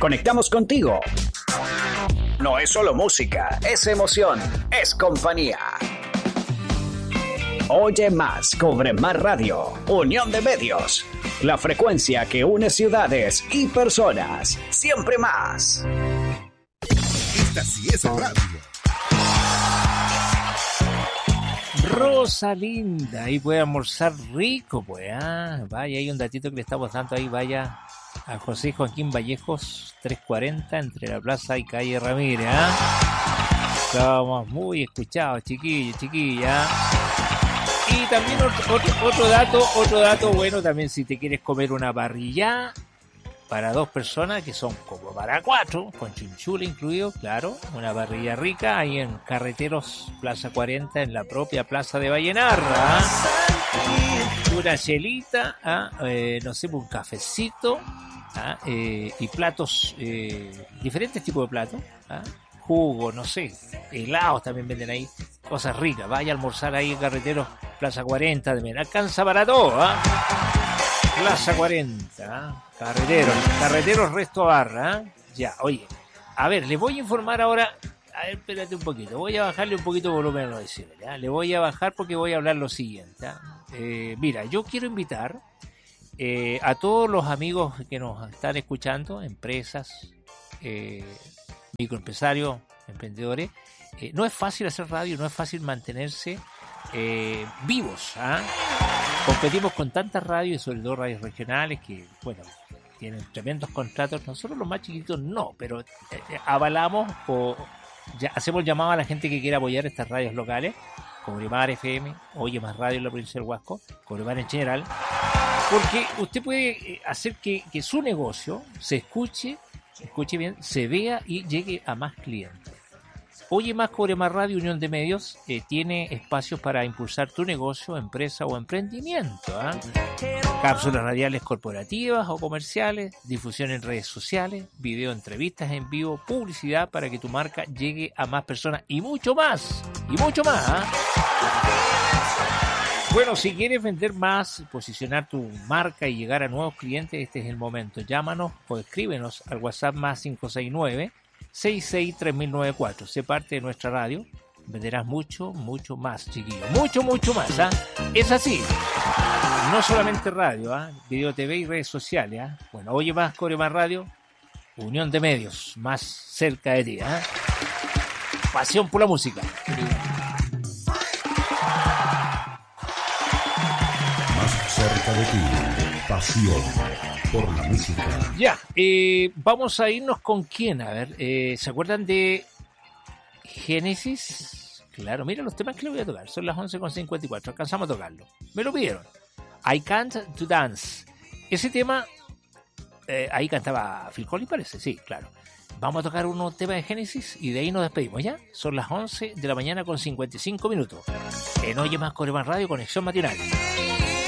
Conectamos contigo. No es solo música, es emoción, es compañía. Oye más, cobre más radio. Unión de Medios. La frecuencia que une ciudades y personas. Siempre más. Esta sí es radio. Rosalinda, ahí puede almorzar rico, pues. Vaya, hay un datito que le estamos dando ahí, vaya a José Joaquín Vallejos, 340, entre la plaza y calle Ramírez. Estamos muy escuchados, chiquillos, chiquillas. Y también otro dato bueno, también si te quieres comer una parrilla para 2 personas, que son como para 4, con chinchula incluido, claro, una parrilla rica ahí en Carreteros, Plaza 40, en la propia Plaza de Vallenarra. Una chelita, no sé, un cafecito, y platos, diferentes tipos de platos, jugo, no sé, helados también venden ahí, cosas ricas. Vaya a almorzar ahí en Carreteros, Plaza 40, también alcanza para todo, Plaza 40, Carreteros Resto Barra, ya, oye, a ver, les voy a informar ahora, a ver, espérate un poquito, voy a bajarle un poquito de volumen a los decibeles, ¿ya? Le voy a bajar porque voy a hablar lo siguiente, mira, yo quiero invitar a todos los amigos que nos están escuchando, empresas, microempresarios, emprendedores. No es fácil hacer radio, no es fácil mantenerse vivos. Competimos con tantas radios, sobre todo radios regionales, que, bueno, tienen tremendos contratos. Nosotros los más chiquitos no, pero avalamos o ya hacemos llamado a la gente que quiera apoyar estas radios locales, Cobremar FM, Oye Más Radio en la provincia del Huasco, Cobremar en general, porque usted puede hacer que su negocio se escuche bien, se vea y llegue a más clientes. Oye Más, Cobre Más Radio, Unión de Medios, tiene espacios para impulsar tu negocio, empresa o emprendimiento. Cápsulas radiales corporativas o comerciales, difusión en redes sociales, video entrevistas en vivo, publicidad para que tu marca llegue a más personas y mucho más. Bueno, si quieres vender más, posicionar tu marca y llegar a nuevos clientes, este es el momento. Llámanos o escríbenos al WhatsApp más 569-663094. Sé parte de nuestra radio. Venderás mucho más, chiquillos. Mucho más, Es así. No solamente radio, video, TV y redes sociales, Bueno, Oye Más, Cobre Más Radio, Unión de Medios, más cerca de ti, Pasión por la música. Cerca de ti, pasión por la música. Ya, vamos a irnos con quién, a ver, ¿se acuerdan de Génesis? Claro, mira los temas que les voy a tocar, son las 11:54, alcanzamos a tocarlo, me lo pidieron. I Can't to Dance, ese tema, ahí cantaba Phil Collins, parece, sí, claro. Vamos a tocar unos temas de Génesis y de ahí nos despedimos, ¿ya? Son las 11 de la mañana con 55 minutos. En Oye Más, Cobre Más Radio, conexión matinal.